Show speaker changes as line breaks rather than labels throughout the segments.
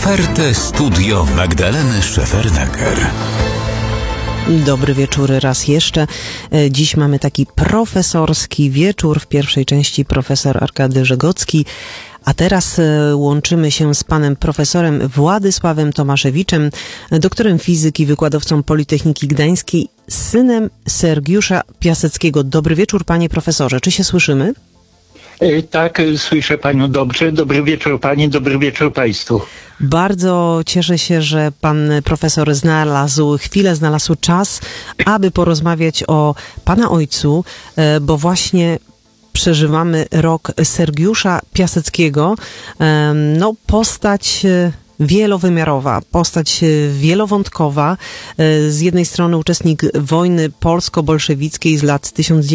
Otwarte studio Magdaleny Szefernaker.
Dobry wieczór raz jeszcze. Dziś mamy taki profesorski wieczór. W pierwszej części profesor Arkady Żegocki, a teraz łączymy się z panem profesorem Władysławem Tomaszewiczem, doktorem fizyki, wykładowcą Politechniki Gdańskiej, synem Sergiusza Piaseckiego. Dobry wieczór, panie profesorze. Czy się słyszymy?
Tak, słyszę panią dobrze. Dobry wieczór pani, dobry wieczór państwu.
Bardzo cieszę się, że pan profesor znalazł czas, aby porozmawiać o pana ojcu, bo właśnie przeżywamy rok Sergiusza Piaseckiego. Postać wielowymiarowa, postać wielowątkowa. Z jednej strony uczestnik wojny polsko-bolszewickiej z lat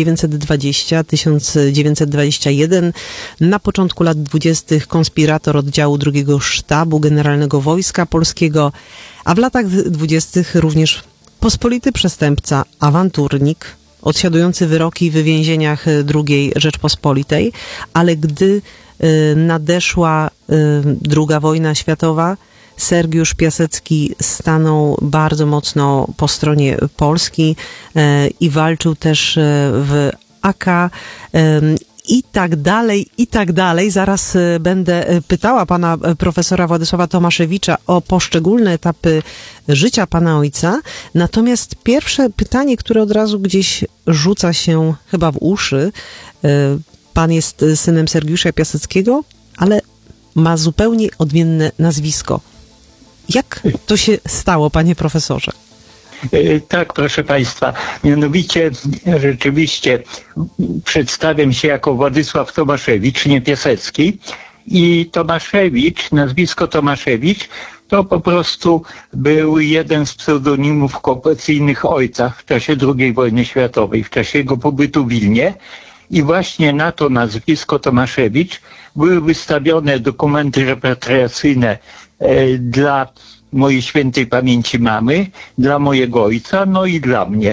1920-1921. Na początku lat 20. konspirator oddziału II Sztabu Generalnego Wojska Polskiego, a w latach 20. również pospolity przestępca, awanturnik, odsiadujący wyroki w więzieniach II Rzeczpospolitej, ale gdy nadeszła II wojna światowa, Sergiusz Piasecki stanął bardzo mocno po stronie Polski i walczył też w AK i tak dalej. Zaraz będę pytała pana profesora Władysława Tomaszewicza o poszczególne etapy życia pana ojca. Natomiast pierwsze pytanie, które od razu gdzieś rzuca się chyba w uszy. Pan jest synem Sergiusza Piaseckiego, ale ma zupełnie odmienne nazwisko. Jak to się stało, panie profesorze?
Tak, proszę państwa. Mianowicie rzeczywiście przedstawiam się jako Władysław Tomaszewicz, nie Piasecki. I Tomaszewicz, nazwisko Tomaszewicz, to po prostu był jeden z pseudonimów okupacyjnych ojca w czasie II wojny światowej, w czasie jego pobytu w Wilnie. I właśnie na to nazwisko Tomaszewicz były wystawione dokumenty repatriacyjne dla mojej świętej pamięci mamy, dla mojego ojca, no i dla mnie.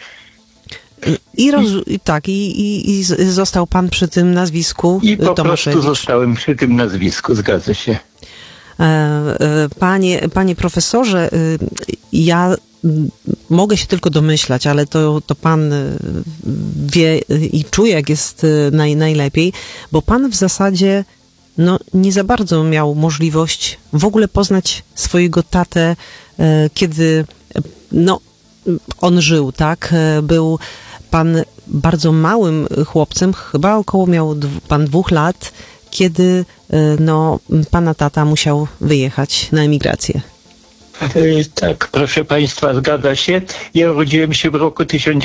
I został pan przy tym nazwisku
I po
Tomaszewicz.
prostu zostałem przy tym nazwisku, zgadza się.
Panie profesorze, ja mogę się tylko domyślać, ale to pan wie i czuje, jak jest najlepiej, bo pan w zasadzie nie za bardzo miał możliwość w ogóle poznać swojego tatę, kiedy on żył, tak? Był pan bardzo małym chłopcem, chyba około miał pan 2 lat, kiedy pana tata musiał wyjechać na emigrację.
Tak, proszę państwa, zgadza się. Ja urodziłem się w roku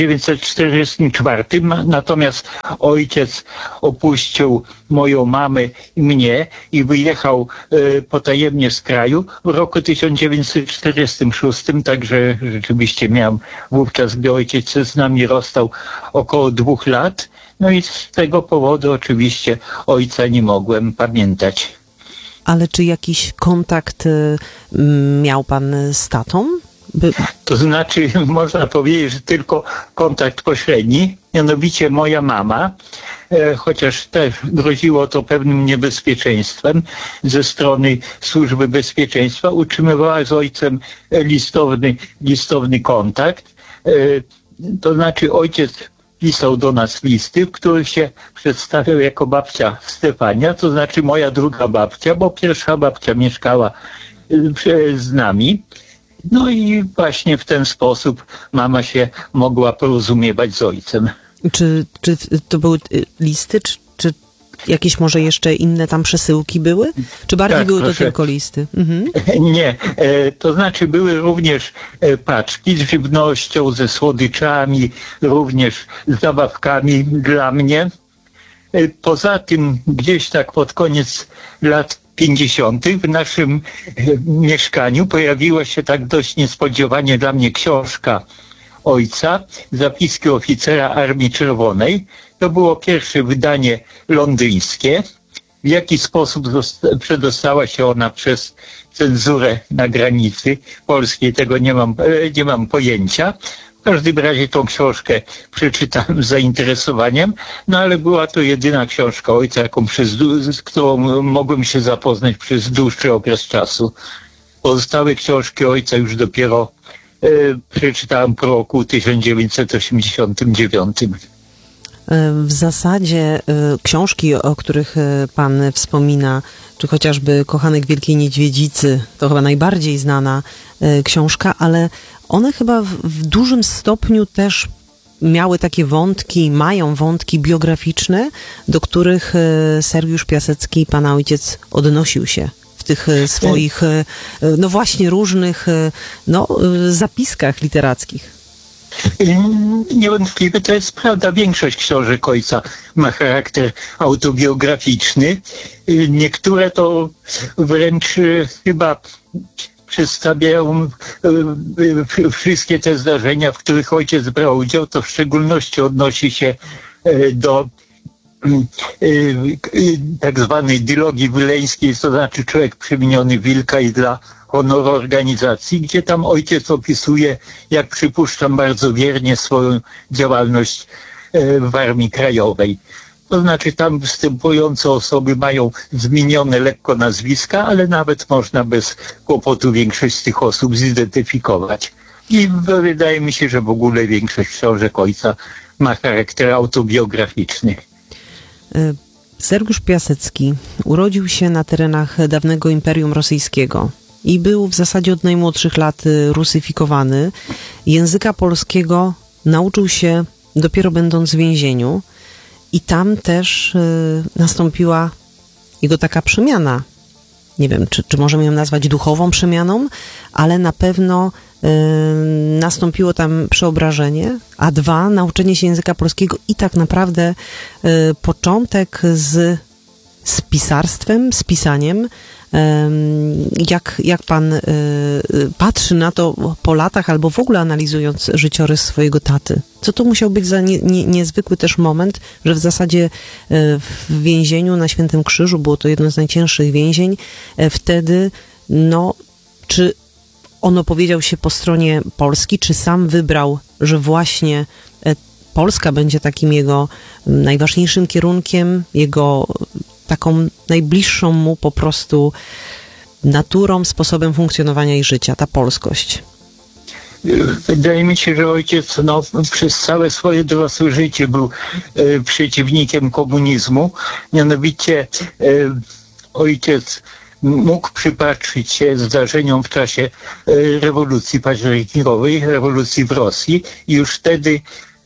1944, natomiast ojciec opuścił moją mamę i mnie i wyjechał potajemnie z kraju w roku 1946, także rzeczywiście miałem wówczas, gdy ojciec z nami rozstał, około 2 lat. No i z tego powodu oczywiście ojca nie mogłem pamiętać.
Ale czy jakiś kontakt miał pan z tatą?
To znaczy, można powiedzieć, że tylko kontakt pośredni, mianowicie moja mama, chociaż też groziło to pewnym niebezpieczeństwem ze strony Służby Bezpieczeństwa, utrzymywała z ojcem listowny kontakt. To znaczy ojciec pisał do nas listy, w których się przedstawiał jako babcia Stefania, to znaczy moja druga babcia, bo pierwsza babcia mieszkała z nami. No i właśnie w ten sposób mama się mogła porozumiewać z ojcem.
Czy to były listy, czy jakieś może jeszcze inne tam przesyłki były? Czy bardziej
tak,
były
proszę.
to tylko listy? Mhm.
Nie, to znaczy były również paczki z żywnością, ze słodyczami, również z zabawkami dla mnie. Poza tym gdzieś tak pod koniec lat 50. w naszym mieszkaniu pojawiła się tak dość niespodziewanie dla mnie książka ojca, Zapiski oficera Armii Czerwonej. To było pierwsze wydanie londyńskie. W jaki sposób przedostała się ona przez cenzurę na granicy polskiej, tego nie mam pojęcia. W każdym razie tą książkę przeczytałem z zainteresowaniem, no ale była to jedyna książka ojca, z którą mogłem się zapoznać przez dłuższy okres czasu. Pozostałe książki ojca już dopiero przeczytałem po roku 1989.
W zasadzie książki, o których pan wspomina, czy chociażby Kochanek Wielkiej Niedźwiedzicy, to chyba najbardziej znana książka, ale one chyba w dużym stopniu też miały takie wątki, mają wątki biograficzne, do których Sergiusz Piasecki, pana ojciec, odnosił się w tych swoich, no właśnie różnych, zapiskach literackich.
Niewątpliwie to jest prawda. Większość książek ojca ma charakter autobiograficzny. Niektóre to wręcz chyba przedstawiają wszystkie te zdarzenia, w których ojciec brał udział. To w szczególności odnosi się do tak zwanej dylogii wileńskiej, to znaczy Człowiek przemieniony w wilka i dla honoru organizacji, gdzie tam ojciec opisuje, jak przypuszczam, bardzo wiernie swoją działalność w Armii Krajowej. To znaczy tam występujące osoby mają zmienione lekko nazwiska, ale nawet można bez kłopotu większość z tych osób zidentyfikować. I wydaje mi się, że w ogóle większość książek ojca ma charakter autobiograficzny.
Sergiusz Piasecki urodził się na terenach dawnego Imperium Rosyjskiego i był w zasadzie od najmłodszych lat rusyfikowany. Języka polskiego nauczył się dopiero będąc w więzieniu i tam też nastąpiła jego taka przemiana. Nie wiem, czy możemy ją nazwać duchową przemianą, ale na pewno nastąpiło tam przeobrażenie, a dwa, nauczenie się języka polskiego i tak naprawdę początek z pisarstwem, z pisaniem. Jak pan patrzy na to po latach albo w ogóle analizując życiorys swojego taty? Co to musiał być za niezwykły też moment, że w zasadzie w więzieniu na Świętym Krzyżu, było to jedno z najcięższych więzień, wtedy, czy on opowiedział się po stronie Polski, czy sam wybrał, że właśnie Polska będzie takim jego najważniejszym kierunkiem, jego taką najbliższą mu po prostu naturą, sposobem funkcjonowania i życia, ta polskość?
Wydaje mi się, że ojciec przez całe swoje dorosłe życie był przeciwnikiem komunizmu. Mianowicie ojciec mógł przypatrzyć się zdarzeniom w czasie rewolucji październikowej, rewolucji w Rosji i już wtedy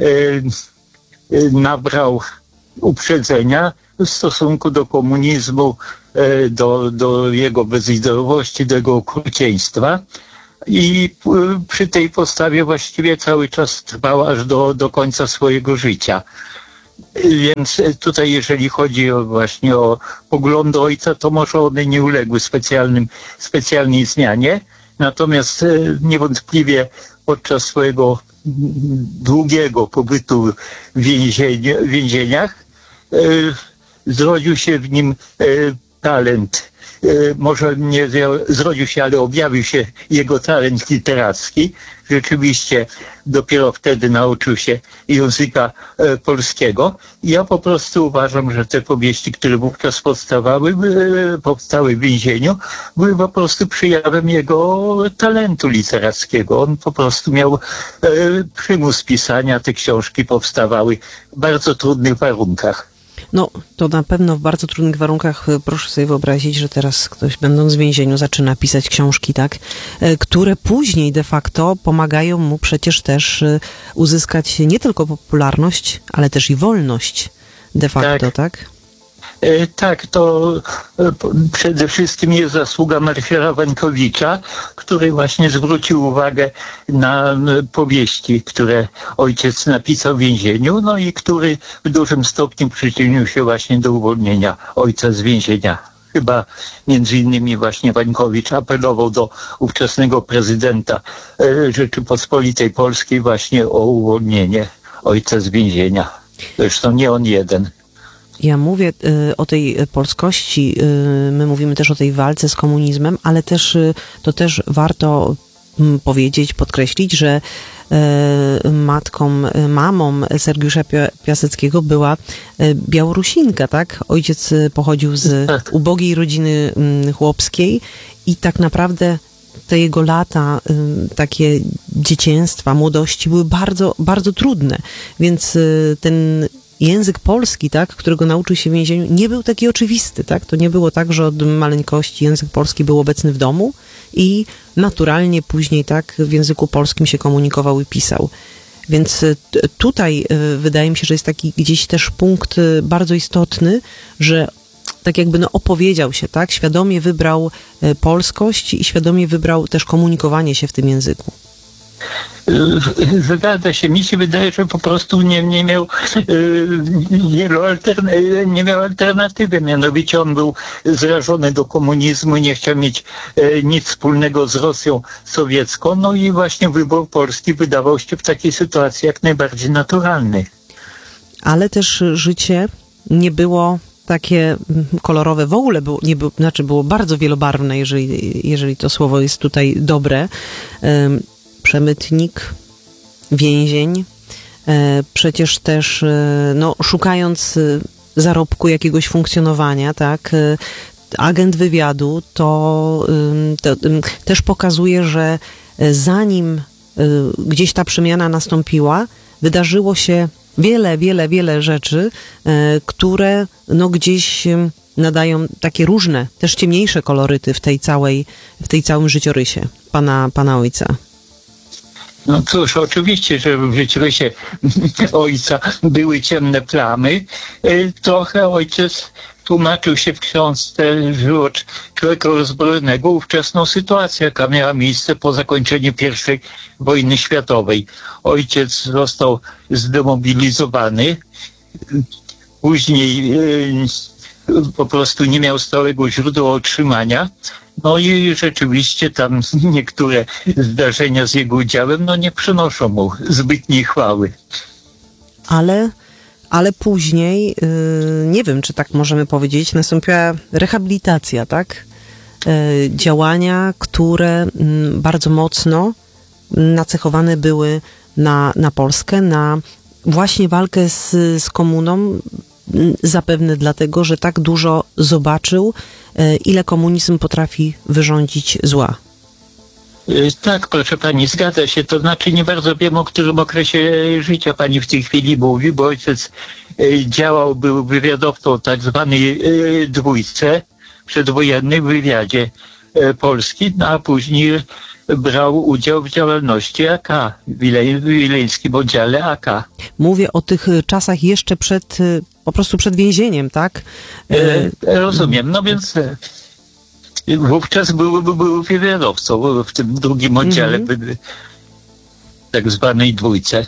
nabrał uprzedzenia w stosunku do komunizmu, do jego bezideowości, do jego okrucieństwa. I przy tej postawie właściwie cały czas trwał aż do końca swojego życia. Więc tutaj, jeżeli chodzi właśnie o poglądy ojca, to może one nie uległy specjalnej zmianie. Natomiast niewątpliwie podczas swojego długiego pobytu w więzieniach zrodził się w nim talent. Może nie zrodził się, ale objawił się jego talent literacki. Rzeczywiście dopiero wtedy nauczył się języka polskiego. Ja po prostu uważam, że te powieści, które wówczas powstały w więzieniu, były po prostu przejawem jego talentu literackiego. On po prostu miał przymus pisania. Te książki powstawały w bardzo trudnych warunkach.
To na pewno w bardzo trudnych warunkach. Proszę sobie wyobrazić, że teraz ktoś, będąc w więzieniu, zaczyna pisać książki, tak, które później de facto pomagają mu przecież też uzyskać nie tylko popularność, ale też i wolność de facto, tak?
Tak, to przede wszystkim jest zasługa Melchiora Wańkowicza, który właśnie zwrócił uwagę na powieści, które ojciec napisał w więzieniu, i który w dużym stopniu przyczynił się właśnie do uwolnienia ojca z więzienia. Chyba między innymi właśnie Wańkowicz apelował do ówczesnego prezydenta Rzeczypospolitej Polskiej właśnie o uwolnienie ojca z więzienia. Zresztą nie on jeden.
Ja mówię o tej polskości, my mówimy też o tej walce z komunizmem, ale też to też warto powiedzieć, podkreślić, że mamą Sergiusza Piaseckiego była Białorusinka, tak? Ojciec pochodził z ubogiej rodziny chłopskiej i tak naprawdę te jego lata, takie dzieciństwa, młodości były bardzo, bardzo trudne, więc ten język polski, tak, którego nauczył się w więzieniu, nie był taki oczywisty, tak? To nie było tak, że od maleńkości język polski był obecny w domu i naturalnie później, tak, w języku polskim się komunikował i pisał. Więc tutaj wydaje mi się, że jest taki gdzieś też punkt bardzo istotny, że tak jakby opowiedział się, tak, świadomie wybrał polskość i świadomie wybrał też komunikowanie się w tym języku.
Zgadza się. Mi się wydaje, że po prostu nie miał alternatywy. Mianowicie on był zrażony do komunizmu, nie chciał mieć nic wspólnego z Rosją sowiecką. No i właśnie wybór Polski wydawał się w takiej sytuacji jak najbardziej naturalny. Ale
też życie nie było takie kolorowe, w ogóle było bardzo wielobarwne, jeżeli to słowo jest tutaj dobre. Przemytnik, więzień, przecież też szukając zarobku, jakiegoś funkcjonowania, tak, agent wywiadu, to też pokazuje, że zanim gdzieś ta przemiana nastąpiła, wydarzyło się wiele rzeczy, które gdzieś nadają takie różne, też ciemniejsze koloryty w tej całym życiorysie pana ojca.
No cóż, oczywiście, że w życiorysie ojca były ciemne plamy. Trochę ojciec tłumaczył się w książce Żywot człowieka rozbrojonego ówczesną sytuację, jaka miała miejsce po zakończeniu I wojny światowej. Ojciec został zdemobilizowany, później po prostu nie miał stałego źródła utrzymania. No i rzeczywiście tam niektóre zdarzenia z jego udziałem nie przynoszą mu zbytniej chwały.
Ale później, nie wiem, czy tak możemy powiedzieć, nastąpiła rehabilitacja, tak? Działania, które bardzo mocno nacechowane były na Polskę, na właśnie walkę z komuną, zapewne dlatego, że tak dużo zobaczył, ile komunizm potrafi wyrządzić zła.
Tak, proszę pani, zgadza się. To znaczy nie bardzo wiem, o którym okresie życia pani w tej chwili mówi, bo ojciec był wywiadowcą tak zwanej dwójce przedwojennej w wywiadzie Polski, a później brał udział w działalności AK, w wileńskim oddziale AK.
Mówię o tych czasach jeszcze po prostu przed więzieniem, tak?
Rozumiem, no więc wówczas był wywiadowcą w tym drugim oddziale, tak zwanej dwójce.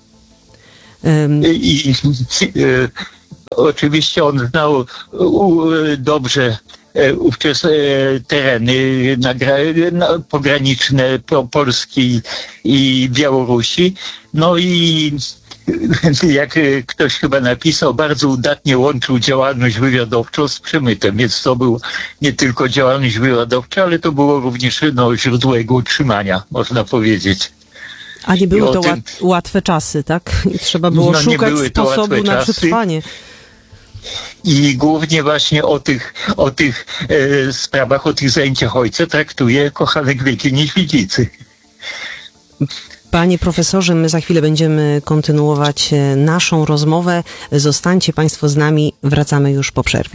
I oczywiście on znał dobrze ówczesne tereny pograniczne Polski i Białorusi. No i jak ktoś chyba napisał, bardzo udatnie łączył działalność wywiadowczą z przemytem, więc to było nie tylko działalność wywiadowcza, ale to było również źródło jego utrzymania, można powiedzieć.
A nie były to łatwe czasy, tak? I trzeba było szukać sposobu na przetrwanie.
I głównie właśnie o tych sprawach, o tych zajęciach ojca traktuje Kochanek Wielkiej Niedźwiedzicy.
Panie profesorze, my za chwilę będziemy kontynuować naszą rozmowę. Zostańcie państwo z nami, wracamy już po przerwie.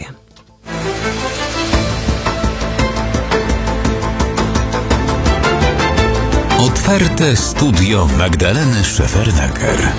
Otwarte studio Magdaleny Szefernaker.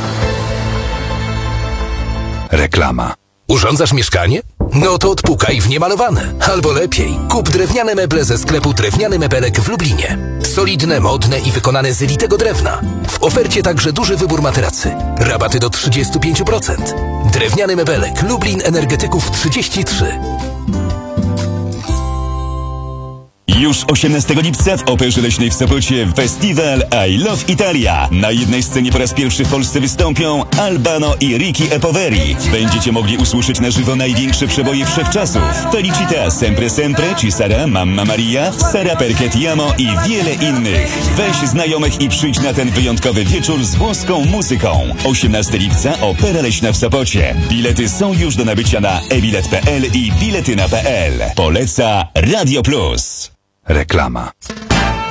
Reklama. Urządzasz mieszkanie? No to odpukaj w niemalowane. Albo lepiej, kup drewniane meble ze sklepu Drewniany Mebelek w Lublinie. Solidne, modne i wykonane z litego drewna. W ofercie także duży wybór materacy. Rabaty do 35%. Drewniany Mebelek, Lublin Energetyków 33.
Już 18 lipca w Operze Leśnej w Sopocie festiwal I Love Italia. Na jednej scenie po raz pierwszy w Polsce wystąpią Albano i Ricky E. Poveri. Będziecie mogli usłyszeć na żywo największe przeboje wszechczasów. Felicita, Sempre Sempre, Ci Sara, Mamma Maria, Sara Perché Ti Amo i wiele innych. Weź znajomych i przyjdź na ten wyjątkowy wieczór z włoską muzyką. 18 lipca Opera Leśna w Sopocie. Bilety są już do nabycia na ebilet.pl i biletyna.pl. Poleca Radio Plus.
Reklama.